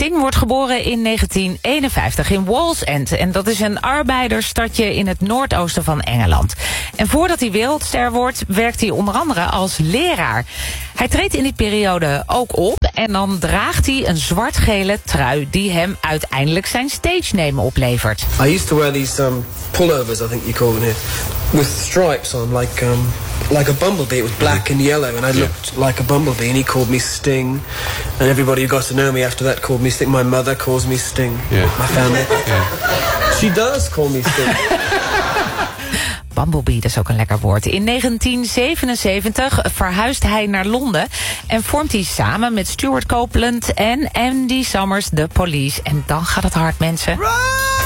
Sting wordt geboren in 1951 in Wallsend. En dat is een arbeidersstadje in het noordoosten van Engeland. En voordat hij wereldster wordt, werkt hij onder andere als leraar. Hij treedt in die periode ook op en dan draagt hij een zwart-gele trui die hem uiteindelijk zijn stage name oplevert. I used to wear these pullovers, I think you call them here, with stripes on, like a bumblebee. It was black and yellow, and I looked like a bumblebee, and he called me Sting. And everybody who got to know me after that called me Sting. My mother calls me Sting. My family. She does call me Sting. Bumblebee, dat is ook een lekker woord. In 1977 verhuist hij naar Londen en vormt hij samen met Stuart Copeland en Andy Summers de Police. En dan gaat het hard, mensen. Run!